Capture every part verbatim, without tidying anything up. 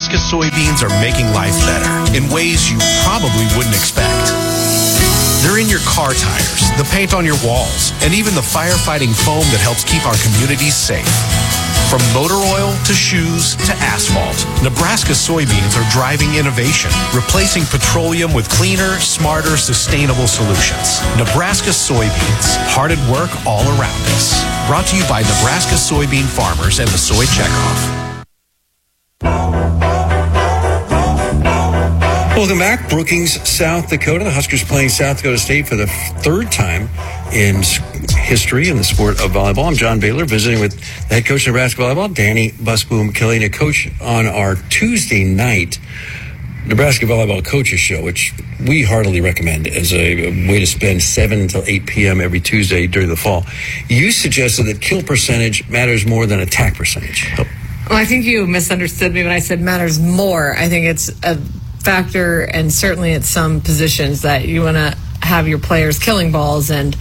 Nebraska soybeans are making life better in ways you probably wouldn't expect. They're in your car tires, the paint on your walls, and even the firefighting foam that helps keep our communities safe. From motor oil to shoes to asphalt, Nebraska soybeans are driving innovation, replacing petroleum with cleaner, smarter, sustainable solutions. Nebraska soybeans, hard at work all around us. Brought to you by Nebraska soybean farmers and the Soy Checkoff. Welcome back. Brookings, South Dakota. The Huskers playing South Dakota State for the third time in history in the sport of volleyball. I'm John Baylor, visiting with the head coach of Nebraska volleyball, Danny Busboom Kelly, and a coach on our Tuesday night Nebraska Volleyball Coaches Show, which we heartily recommend as a, a way to spend seven until eight p.m. every Tuesday during the fall. You suggested that kill percentage matters more than attack percentage. Well, I think you misunderstood me when I said matters more. I think it's a factor, and certainly at some positions, that you want to have your players killing balls, and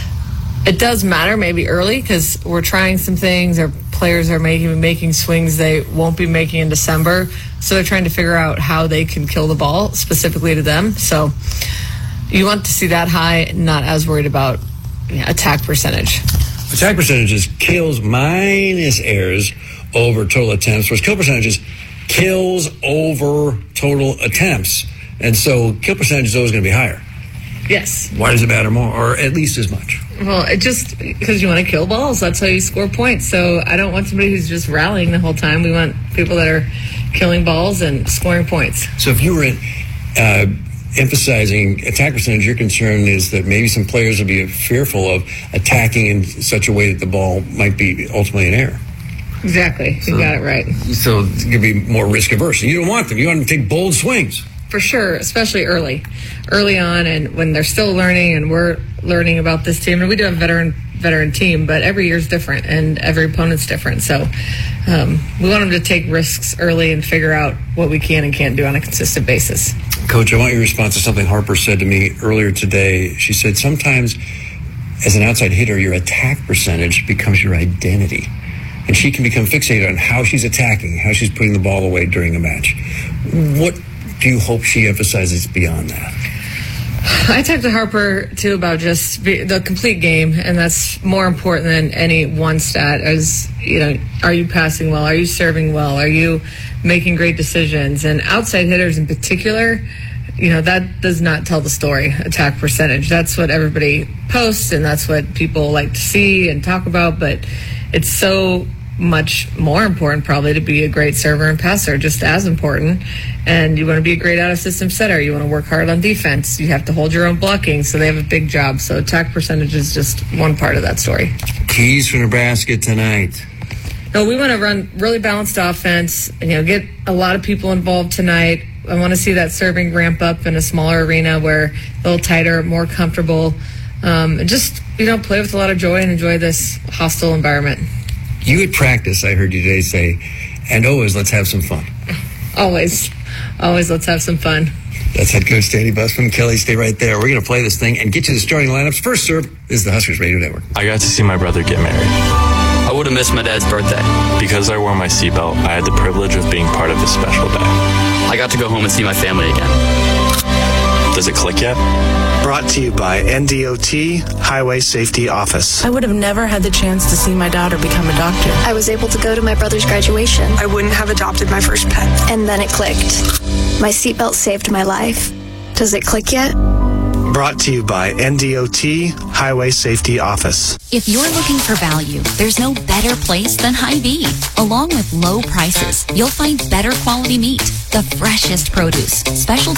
it does matter maybe early because we're trying some things. Our players are making making swings they won't be making in December, so they're trying to figure out how they can kill the ball specifically to them. So you want to see that high, not as worried about you know, attack percentage. Attack percentage is kills minus errors over total attempts, whereas kill percentage is kills over total attempts. And so kill percentage is always going to be higher. Yes. Why does it matter more, or at least as much? Well, it just because you want to kill balls. That's how you score points. So I don't want somebody who's just rallying the whole time. We want people that are killing balls and scoring points. So if you were uh, emphasizing attack percentage, your concern is that maybe some players will be fearful of attacking in such a way that the ball might be ultimately an error. Exactly. So, you got it right. So it's going to be more risk averse. You don't want them. You want them to take bold swings. For sure, especially early, early on, and when they're still learning, and we're learning about this team. And we do have a veteran veteran team, but every year's different, and every opponent's different. So um, we want them to take risks early and figure out what we can and can't do on a consistent basis. Coach, I want your response to something Harper said to me earlier today. She said sometimes, as an outside hitter, your attack percentage becomes your identity. And she can become fixated on how she's attacking, how she's putting the ball away during a match. What do you hope she emphasizes beyond that? I talked to Harper, too, about just the complete game, and that's more important than any one stat. As you know, are you passing well? Are you serving well? Are you making great decisions? And outside hitters in particular, you know, that does not tell the story, attack percentage. That's what everybody posts, and that's what people like to see and talk about, but it's so much more important probably to be a great server and passer, just as important. And you want to be a great out-of-system setter. You want to work hard on defense. You have to hold your own blocking, so they have a big job. So attack percentage is just one part of that story. Keys for Nebraska tonight. No, we want to run really balanced offense, and, you know, get a lot of people involved tonight. I want to see that serving ramp up in a smaller arena where a little tighter, more comfortable, um, and just, you know, play with a lot of joy and enjoy this hostile environment. You at practice, I heard you today say, and always let's have some fun. Always. Always let's have some fun. That's head coach Danny Busboom Kelly. Stay right there. We're going to play this thing and get you the starting lineups. First serve is the Huskers Radio Network. I got to see my brother get married. I would have missed my dad's birthday. Because I wore my seatbelt, I had the privilege of being part of his special day. I got to go home and see my family again. Does it click yet? Brought to you by N D O T Highway Safety Office. I would have never had the chance to see my daughter become a doctor. I was able to go to my brother's graduation. I wouldn't have adopted my first pet. And then it clicked. My seatbelt saved my life. Does it click yet? Brought to you by N D O T Highway Safety Office. If you're looking for value, there's no better place than Hy-Vee. Along with low prices, you'll find better quality meat, the freshest produce, specialty